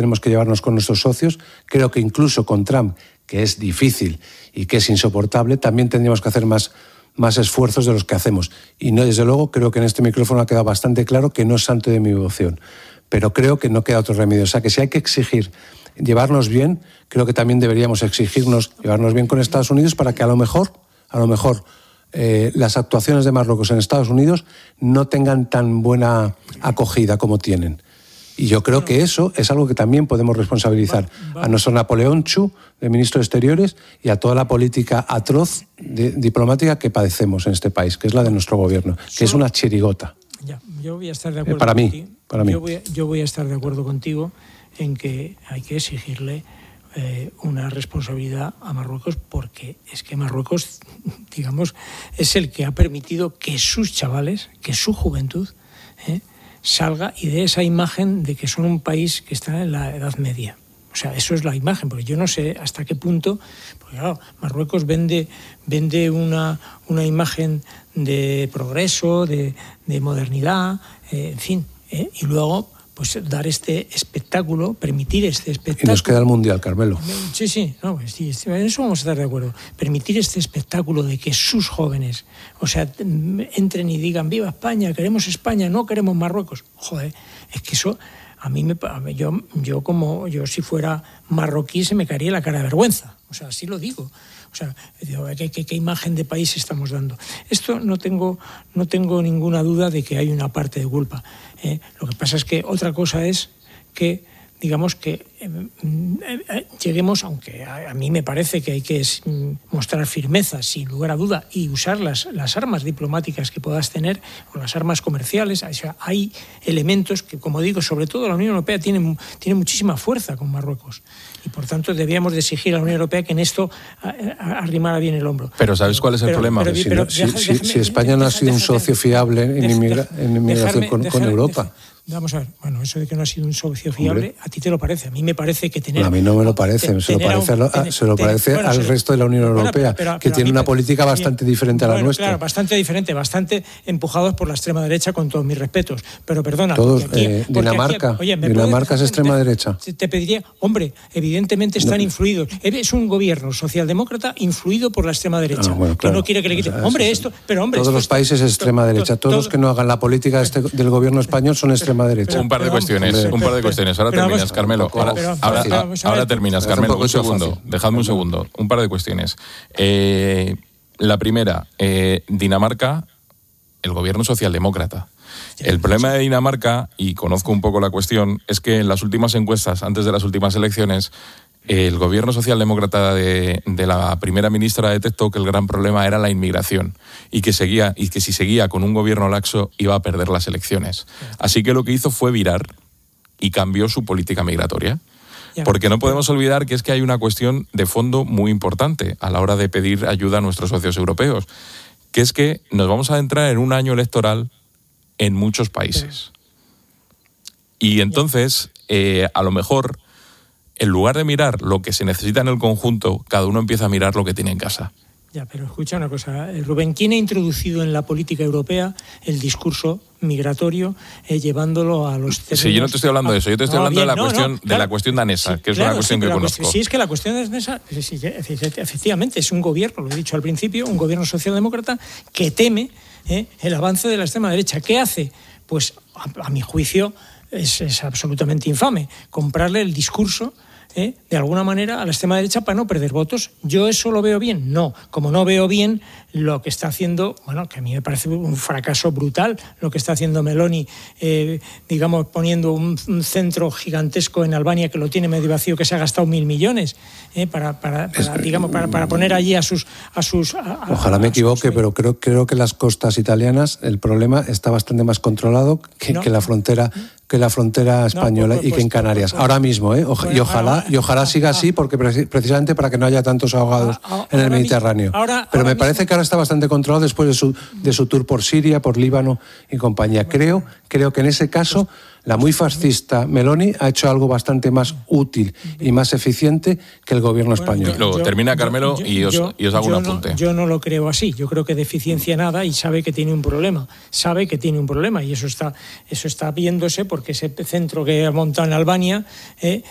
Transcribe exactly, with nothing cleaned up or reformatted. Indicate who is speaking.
Speaker 1: tenemos que llevarnos con nuestros socios. Creo que incluso con Trump, que es difícil y que es insoportable, también tendríamos que hacer más, más esfuerzos de los que hacemos. Y no, desde luego, creo que en este micrófono ha quedado bastante claro que no es santo de mi devoción. Pero creo que no queda otro remedio. O sea, que si hay que exigir llevarnos bien, creo que también deberíamos exigirnos llevarnos bien con Estados Unidos para que a lo mejor, a lo mejor, eh, las actuaciones de Marruecos en Estados Unidos no tengan tan buena acogida como tienen. Y yo creo que eso es algo que también podemos responsabilizar a nuestro Napoleón Chu, de ministro de Exteriores, y a toda la política atroz de, diplomática que padecemos en este país, que es la de nuestro gobierno, que es una chirigota.
Speaker 2: Ya, yo voy a estar de acuerdo
Speaker 1: eh, para mí,
Speaker 2: contigo.
Speaker 1: para mí.
Speaker 2: Yo voy, a, yo voy a estar de acuerdo contigo en que hay que exigirle eh, una responsabilidad a Marruecos, porque es que Marruecos, digamos, es el que ha permitido que sus chavales, que su juventud, eh, salga y dé esa imagen de que son un país que está en la Edad Media. O sea, eso es la imagen, porque yo no sé hasta qué punto, porque claro, Marruecos vende, vende una, una imagen de progreso, de, de modernidad, eh, en fin, eh, y luego pues dar este espectáculo, permitir este espectáculo.
Speaker 1: Y nos queda el Mundial, Carmelo.
Speaker 2: Sí, sí, no, sí, en eso vamos a estar de acuerdo. Permitir este espectáculo de que sus jóvenes, o sea, entren y digan viva España, queremos España, no queremos Marruecos. Joder, es que eso a mí me yo yo como yo si fuera marroquí se me caería la cara de vergüenza. O sea, así lo digo. O sea, ¿qué, qué, qué imagen de país estamos dando? Esto no tengo, no tengo ninguna duda de que hay una parte de culpa. ¿eh? Lo que pasa es que otra cosa es que, digamos, que eh, eh, lleguemos, aunque a, a mí me parece que hay que mostrar firmeza, sin lugar a duda, y usar las, las armas diplomáticas que puedas tener, o las armas comerciales. O sea, hay elementos que, como digo, sobre todo la Unión Europea tiene, tiene muchísima fuerza con Marruecos. Y por tanto debíamos de exigir a la Unión Europea que en esto arrimara bien el hombro.
Speaker 3: Pero ¿sabes cuál es el
Speaker 2: pero,
Speaker 3: problema?
Speaker 2: Pero,
Speaker 1: si,
Speaker 2: pero,
Speaker 1: no, si,
Speaker 2: deja,
Speaker 1: si,
Speaker 2: déjame,
Speaker 1: si España no ha sido un socio fiable en, inmigra, en inmigración dejarme, con, dejarme, con Europa.
Speaker 2: Dejarme, vamos a ver, bueno, eso de que no ha sido un socio fiable, Hombre. a ti te lo parece. A mí me parece que tener...
Speaker 1: No, a mí no me lo parece, te, se lo parece, un, a, tener, se lo parece tener, al bueno, resto de la Unión Europea, bueno, pero, pero, que pero tiene una política bastante bien, diferente a la
Speaker 2: bueno,
Speaker 1: nuestra.
Speaker 2: Claro, bastante diferente, bastante empujados por la extrema derecha, con todos mis respetos. Pero perdona...
Speaker 1: Todos,
Speaker 2: aquí,
Speaker 1: eh, Dinamarca,
Speaker 2: aquí, oye,
Speaker 1: Dinamarca es extrema
Speaker 2: te,
Speaker 1: derecha.
Speaker 2: Te pediría, hombre, evidentemente están
Speaker 1: no.
Speaker 2: influidos. Es un gobierno socialdemócrata influido por la extrema derecha,
Speaker 1: ah, bueno, claro.
Speaker 2: que no quiere que le quiten. O sea, hombre,
Speaker 1: es,
Speaker 2: esto... pero hombre,
Speaker 1: Todos
Speaker 2: esto,
Speaker 1: los países es extrema
Speaker 2: to,
Speaker 1: derecha,
Speaker 2: to,
Speaker 1: todos
Speaker 2: to,
Speaker 1: los que no hagan la política este, del gobierno español son extrema derecha.
Speaker 3: Un par de cuestiones, un par de cuestiones. Ahora
Speaker 2: pero,
Speaker 3: terminas,
Speaker 2: pero,
Speaker 3: Carmelo. Ahora,
Speaker 2: pero,
Speaker 3: ahora,
Speaker 2: pero,
Speaker 3: ahora, ahora terminas, Carmelo. Un, un segundo. Fácil. Dejadme un segundo. Un par de cuestiones. Eh, la primera, eh, Dinamarca, el gobierno socialdemócrata. El problema de Dinamarca, y conozco un poco la cuestión, es que en las últimas encuestas, antes de las últimas elecciones, el gobierno socialdemócrata de, de la primera ministra detectó que el gran problema era la inmigración y que seguía y que si seguía con un gobierno laxo iba a perder las elecciones. Así que lo que hizo fue virar y cambió su política migratoria. Porque no podemos olvidar que es que hay una cuestión de fondo muy importante a la hora de pedir ayuda a nuestros socios europeos, que es que nos vamos a entrar en un año electoral en muchos países. Y entonces, eh, a lo mejor, en lugar de mirar lo que se necesita en el conjunto, cada uno empieza a mirar lo que tiene en casa.
Speaker 2: Ya, pero escucha una cosa, Rubén, ¿quién ha introducido en la política europea el discurso migratorio eh, llevándolo a los terrenos?
Speaker 3: Sí, yo no te estoy hablando
Speaker 2: ah,
Speaker 3: de eso, yo te estoy
Speaker 2: no,
Speaker 3: hablando
Speaker 2: bien,
Speaker 3: de la
Speaker 2: no,
Speaker 3: cuestión
Speaker 2: no, claro,
Speaker 3: de la cuestión danesa,
Speaker 2: sí,
Speaker 3: que es
Speaker 2: claro,
Speaker 3: una cuestión
Speaker 2: sí,
Speaker 3: que
Speaker 2: la
Speaker 3: conozco.
Speaker 2: Cuestión, sí, es que la cuestión danesa, sí, efectivamente, es un gobierno, lo he dicho al principio, un gobierno socialdemócrata que teme eh, el avance de la extrema derecha. ¿Qué hace? Pues, a, a mi juicio, es, es absolutamente infame comprarle el discurso ¿Eh? de alguna manera a la extrema derecha para no perder votos. ¿Yo eso lo veo bien? No. Como no veo bien lo que está haciendo, bueno, que a mí me parece un fracaso brutal lo que está haciendo Meloni, eh, digamos, poniendo un, un centro gigantesco en Albania que lo tiene medio vacío, que se ha gastado mil millones eh, para, para, para, digamos, para, para poner allí a sus... A sus a, a,
Speaker 1: Ojalá me equivoque, sus... pero creo, creo que las costas italianas el problema está bastante más controlado que, no. que la frontera... que la frontera española no, pues, y que en Canarias. Pues, pues, ahora mismo, ¿eh? Oja, bueno, y ojalá, ahora, y ojalá siga ah, así, porque precisamente para que no haya tantos ahogados ah, ah, en el Mediterráneo. Ahora, Pero ahora me parece mismo. que ahora está bastante controlado después de su, de su tour por Siria, por Líbano y compañía. Creo, creo que en ese caso la muy fascista Meloni ha hecho algo bastante más útil y más eficiente que el gobierno
Speaker 2: bueno,
Speaker 1: español.
Speaker 3: Luego
Speaker 2: yo,
Speaker 3: termina Carmelo
Speaker 2: yo,
Speaker 3: y, os,
Speaker 2: yo,
Speaker 3: y os hago
Speaker 2: un
Speaker 3: apunte.
Speaker 2: No, yo no lo creo así. Yo creo que de eficiencia nada y sabe que tiene un problema. Sabe que tiene un problema y eso está, eso está viéndose porque ese centro que ha montado en Albania eh,